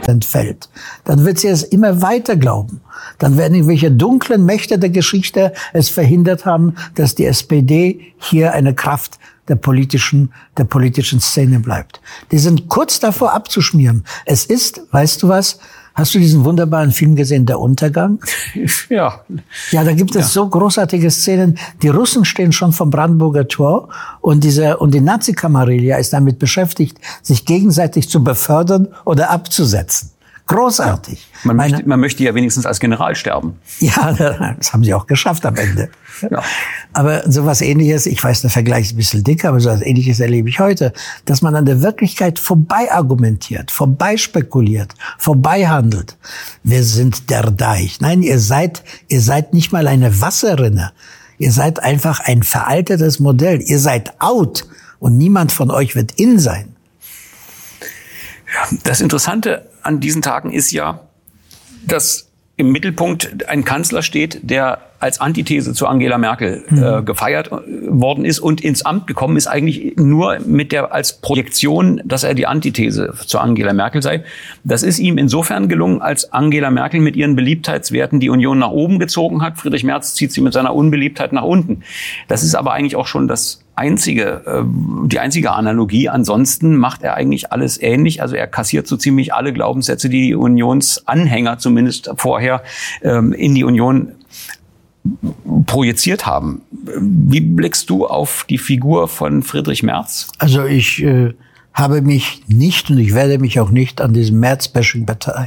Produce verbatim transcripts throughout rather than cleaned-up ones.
entfällt, dann wird sie es immer weiter glauben. Dann werden irgendwelche dunklen Mächte der Geschichte es verhindert haben, dass die S P D hier eine Kraft der politischen, der politischen Szene bleibt. Die sind kurz davor abzuschmieren. Es ist, weißt du was, hast du diesen wunderbaren Film gesehen, Der Untergang? Ja. Ja, da gibt es ja. so großartige Szenen. Die Russen stehen schon vom Brandenburger Tor und diese, und die Nazi-Kamarilla ist damit beschäftigt, sich gegenseitig zu befördern oder abzusetzen. Großartig. Ja. Man, Meine, möchte, man möchte ja wenigstens als General sterben. Ja, das haben sie auch geschafft am Ende. Ja. Aber sowas Ähnliches, ich weiß, der Vergleich ist ein bisschen dicker, aber sowas Ähnliches erlebe ich heute, dass man an der Wirklichkeit vorbei argumentiert, vorbei spekuliert, vorbei handelt. Wir sind der Deich. Nein, ihr seid, ihr seid nicht mal eine Wasserrinne. Ihr seid einfach ein veraltetes Modell. Ihr seid out und niemand von euch wird in sein. Ja, das Interessante an diesen Tagen ist ja, dass im Mittelpunkt ein Kanzler steht, der als Antithese zu Angela Merkel mhm. äh, gefeiert worden ist und ins Amt gekommen ist, eigentlich nur mit der als Projektion, dass er die Antithese zu Angela Merkel sei. Das ist ihm insofern gelungen, als Angela Merkel mit ihren Beliebtheitswerten die Union nach oben gezogen hat. Friedrich Merz zieht sie mit seiner Unbeliebtheit nach unten. Das ist aber eigentlich auch schon das einzige, äh, die einzige Analogie. Ansonsten macht er eigentlich alles ähnlich. Also er kassiert so ziemlich alle Glaubenssätze, die die Unionsanhänger zumindest vorher ähm, in die Union projiziert haben. Wie blickst du auf die Figur von Friedrich Merz? Also ich äh, habe mich nicht und ich werde mich auch nicht an diesem Merz-Bashing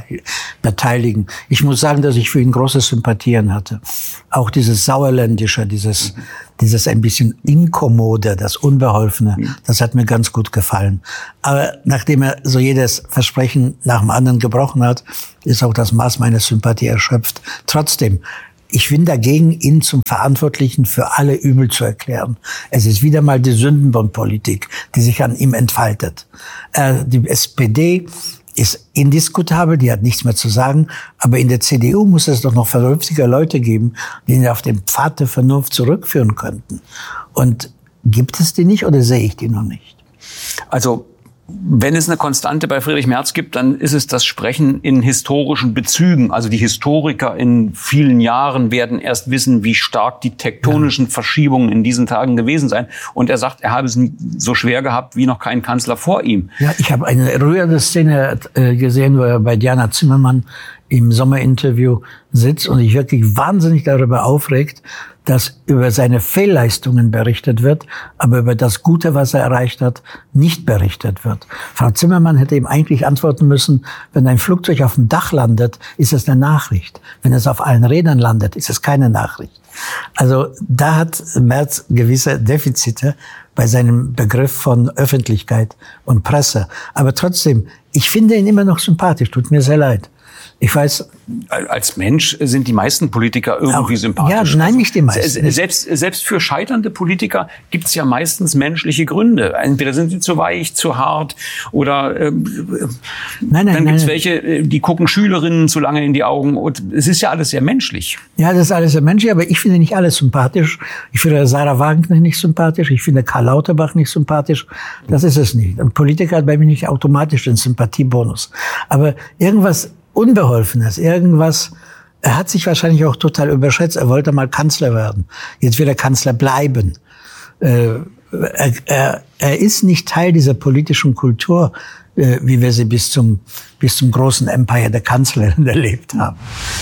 beteiligen. Ich muss sagen, dass ich für ihn große Sympathien hatte. Auch dieses Sauerländische, dieses, mhm. dieses ein bisschen Inkommode, das Unbeholfene, mhm. das hat mir ganz gut gefallen. Aber nachdem er so jedes Versprechen nach dem anderen gebrochen hat, ist auch das Maß meiner Sympathie erschöpft. Trotzdem, ich bin dagegen, ihn zum Verantwortlichen für alle Übel zu erklären. Es ist wieder mal die Sündenbock-Politik, die sich an ihm entfaltet. Äh, die S P D ist indiskutabel, die hat nichts mehr zu sagen. Aber in der C D U muss es doch noch vernünftige Leute geben, die ihn auf den Pfad der Vernunft zurückführen könnten. Und gibt es die nicht oder sehe ich die noch nicht? Also wenn es eine Konstante bei Friedrich Merz gibt, dann ist es das Sprechen in historischen Bezügen. Also die Historiker in vielen Jahren werden erst wissen, wie stark die tektonischen Verschiebungen in diesen Tagen gewesen seien. Und er sagt, er habe es so schwer gehabt wie noch kein Kanzler vor ihm. Ja, ich habe eine rührende Szene äh, gesehen, wo er bei Diana Zimmermann im Sommerinterview sitzt und sich wirklich wahnsinnig darüber aufregt, dass über seine Fehlleistungen berichtet wird, aber über das Gute, was er erreicht hat, nicht berichtet wird. Frau Zimmermann hätte ihm eigentlich antworten müssen, wenn ein Flugzeug auf dem Dach landet, ist es eine Nachricht. Wenn es auf allen Rädern landet, ist es keine Nachricht. Also da hat Merz gewisse Defizite bei seinem Begriff von Öffentlichkeit und Presse. Aber trotzdem, ich finde ihn immer noch sympathisch, tut mir sehr leid. Ich weiß, als Mensch sind die meisten Politiker irgendwie auch sympathisch. Ja, nein, nicht die meisten. Selbst, selbst für scheiternde Politiker gibt es ja meistens menschliche Gründe. Entweder sind sie zu weich, zu hart oder äh, nein, nein, dann gibt es welche, die gucken Schülerinnen zu lange in die Augen. Und es ist ja alles sehr menschlich. Ja, das ist alles sehr menschlich, aber ich finde nicht alles sympathisch. Ich finde Sarah Wagenknecht nicht sympathisch. Ich finde Karl Lauterbach nicht sympathisch. Das ist es nicht. Ein Politiker hat bei mir nicht automatisch den Sympathiebonus. Aber irgendwas Unbeholfenes, irgendwas, er hat sich wahrscheinlich auch total überschätzt, er wollte mal Kanzler werden, jetzt will er Kanzler bleiben. Äh, er, er, er ist nicht Teil dieser politischen Kultur, äh, wie wir sie bis zum, bis zum großen Empire der Kanzlerin erlebt haben.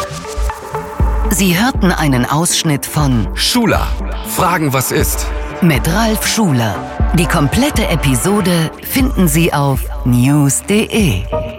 Sie hörten einen Ausschnitt von Schuler, Fragen, was ist? Mit Ralf Schuler. Die komplette Episode finden Sie auf news punkt de.